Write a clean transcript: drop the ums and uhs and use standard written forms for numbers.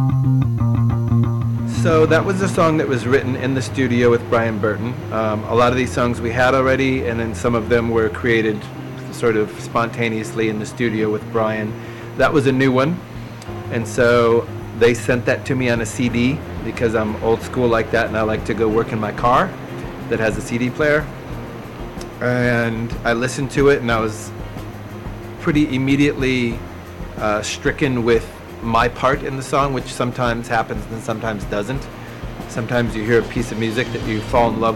So that was a song that was written in the studio with Brian Burton. A lot of these songs we had already, and then some of them were created sort of spontaneously in the studio with Brian. That was a new one, and so they sent that to me on a CD because I'm old school like that, and I like to go work in my car that has a CD player. And I listened to it, and I was pretty immediately stricken with my part in the song, which sometimes happens and sometimes doesn't. Sometimes you hear a piece of music that you fall in love